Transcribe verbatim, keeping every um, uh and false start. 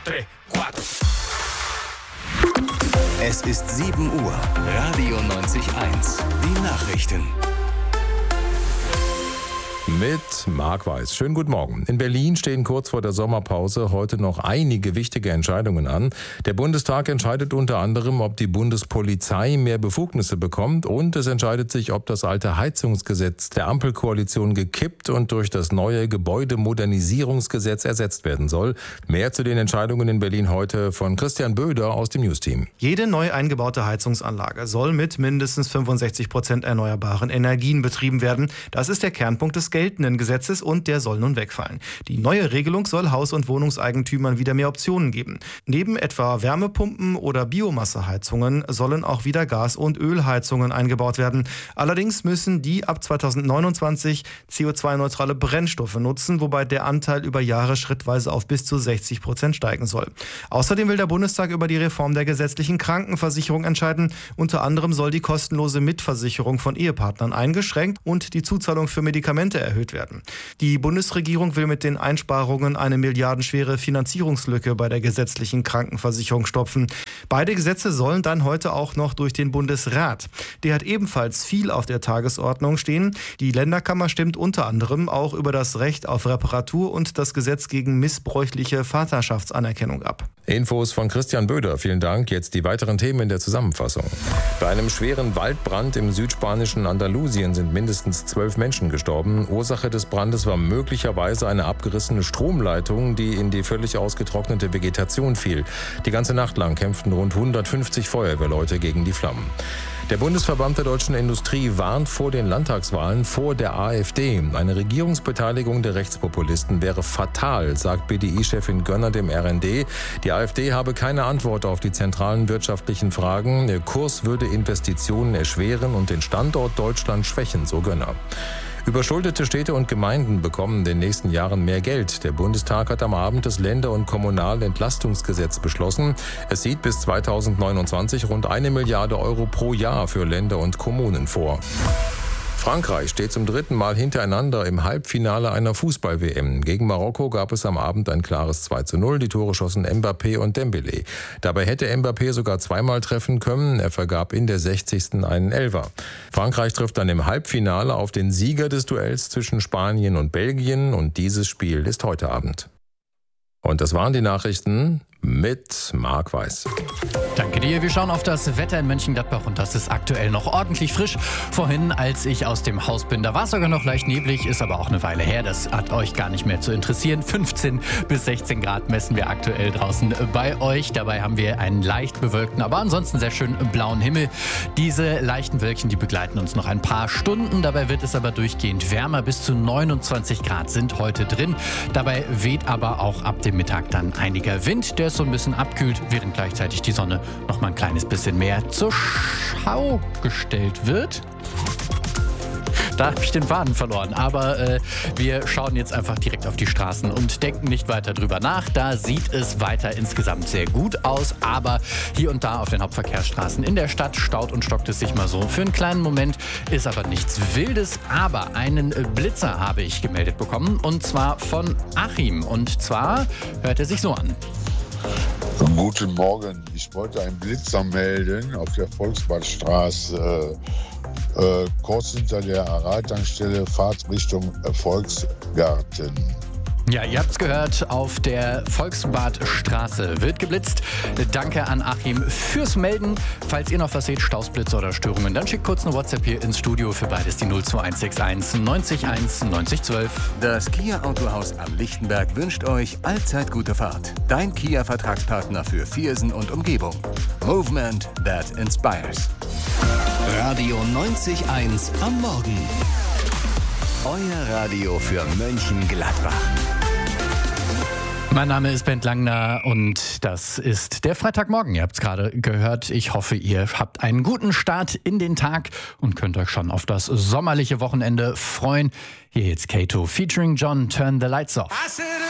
tres, cuatro. Es ist sieben Uhr. Radio neunzig eins. Die Nachrichten. Mit Marc Weiß. Schönen guten Morgen. In Berlin stehen kurz vor der Sommerpause heute noch einige wichtige Entscheidungen an. Der Bundestag entscheidet unter anderem, ob die Bundespolizei mehr Befugnisse bekommt, und es entscheidet sich, ob das alte Heizungsgesetz der Ampelkoalition gekippt und durch das neue Gebäudemodernisierungsgesetz ersetzt werden soll. Mehr zu den Entscheidungen in Berlin heute von Christian Böder aus dem News-Team. Jede neu eingebaute Heizungsanlage soll mit mindestens fünfundsechzig Prozent erneuerbaren Energien betrieben werden. Das ist der Kernpunkt des geltenden Gesetzes und der soll nun wegfallen. Die neue Regelung soll Haus- und Wohnungseigentümern wieder mehr Optionen geben. Neben etwa Wärmepumpen oder Biomasseheizungen sollen auch wieder Gas- und Ölheizungen eingebaut werden. Allerdings müssen die ab zweitausendneunundzwanzig C O zwei neutrale Brennstoffe nutzen, wobei der Anteil über Jahre schrittweise auf bis zu sechzig Prozent steigen soll. Außerdem will der Bundestag über die Reform der gesetzlichen Krankenversicherung entscheiden. Unter anderem soll die kostenlose Mitversicherung von Ehepartnern eingeschränkt und die Zuzahlung für Medikamente erhöht werden. Die Bundesregierung will mit den Einsparungen eine milliardenschwere Finanzierungslücke bei der gesetzlichen Krankenversicherung stopfen. Beide Gesetze sollen dann heute auch noch durch den Bundesrat. Der hat ebenfalls viel auf der Tagesordnung stehen. Die Länderkammer stimmt unter anderem auch über das Recht auf Reparatur und das Gesetz gegen missbräuchliche Vaterschaftsanerkennung ab. Infos von Christian Böder. Vielen Dank. Jetzt die weiteren Themen in der Zusammenfassung. Bei einem schweren Waldbrand im südspanischen Andalusien sind mindestens zwölf Menschen gestorben. Ursache des Brandes war möglicherweise eine abgerissene Stromleitung, die in die völlig ausgetrocknete Vegetation fiel. Die ganze Nacht lang kämpften rund hundertfünfzig Feuerwehrleute gegen die Flammen. Der Bundesverband der deutschen Industrie warnt vor den Landtagswahlen vor der AfD. Eine Regierungsbeteiligung der Rechtspopulisten wäre fatal, sagt B D I-Chefin Gönner dem R N D. Die AfD habe keine Antwort auf die zentralen wirtschaftlichen Fragen. Der Kurs würde Investitionen erschweren und den Standort Deutschland schwächen, so Gönner. Überschuldete Städte und Gemeinden bekommen in den nächsten Jahren mehr Geld. Der Bundestag hat am Abend das Länder- und Kommunalentlastungsgesetz beschlossen. Es sieht bis zweitausendneunundzwanzig rund eine Milliarde Euro pro Jahr für Länder und Kommunen vor. Frankreich steht zum dritten Mal hintereinander im Halbfinale einer Fußball-W M. Gegen Marokko gab es am Abend ein klares zwei zu null. Die Tore schossen Mbappé und Dembélé. Dabei hätte Mbappé sogar zweimal treffen können. Er vergab in der sechzigsten einen Elfer. Frankreich trifft dann im Halbfinale auf den Sieger des Duells zwischen Spanien und Belgien. Und dieses Spiel ist heute Abend. Und das waren die Nachrichten mit Marc Weiß. Danke dir. Wir schauen auf das Wetter in Mönchengladbach und das ist aktuell noch ordentlich frisch. Vorhin, als ich aus dem Haus bin, da war es sogar noch leicht neblig, ist aber auch eine Weile her. Das hat euch gar nicht mehr zu interessieren. fünfzehn bis sechzehn Grad messen wir aktuell draußen bei euch. Dabei haben wir einen leicht bewölkten, aber ansonsten sehr schön blauen Himmel. Diese leichten Wölkchen, die begleiten uns noch ein paar Stunden. Dabei wird es aber durchgehend wärmer. Bis zu neunundzwanzig Grad sind heute drin. Dabei weht aber auch ab dem Mittag dann einiger Wind, der so ein bisschen abkühlt, während gleichzeitig die Sonne noch mal ein kleines bisschen mehr zur Schau gestellt wird. Da habe ich den Faden verloren, aber äh, wir schauen jetzt einfach direkt auf die Straßen und denken nicht weiter drüber nach. Da sieht es weiter insgesamt sehr gut aus, aber hier und da auf den Hauptverkehrsstraßen in der Stadt staut und stockt es sich mal so. Für einen kleinen Moment ist aber nichts Wildes, aber einen Blitzer habe ich gemeldet bekommen und zwar von Achim und zwar hört er sich so an. Guten Morgen, ich wollte einen Blitzer melden auf der Volksbadstraße, äh, äh, kurz hinter der Aral-Tankstelle, Fahrtrichtung Volksgarten. Ja, ihr habt's gehört, auf der Volksbadstraße wird geblitzt. Danke an Achim fürs Melden. Falls ihr noch was seht, Stausblitze oder Störungen, dann schickt kurz eine WhatsApp hier ins Studio für beides die null zwei eins sechs eins neunzig eins neunzig zwölf. Das Kia Autohaus am Lichtenberg wünscht euch allzeit gute Fahrt. Dein Kia-Vertragspartner für Viersen und Umgebung. Movement that inspires. Radio neunzig eins am Morgen. Euer Radio für Mönchengladbach. Mein Name ist Bent Langner und das ist der Freitagmorgen. Ihr habt es gerade gehört. Ich hoffe, ihr habt einen guten Start in den Tag und könnt euch schon auf das sommerliche Wochenende freuen. Hier jetzt Kato featuring John, Turn the Lights Off.